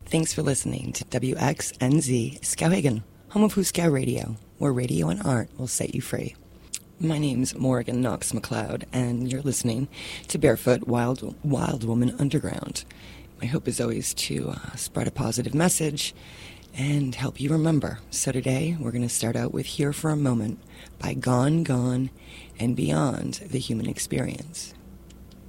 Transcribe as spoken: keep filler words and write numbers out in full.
Thanks for listening to W X N Z Skowhegan, home of Huskow Radio, where radio and art will set you free. My name's Morgan Knox McLeod, and you're listening to Barefoot Wild, Wild Woman Underground. My hope is always to uh, spread a positive message and help you remember. So today, we're going to start out with Here for a Moment by Gone, Gone, and Beyond the Human Experience.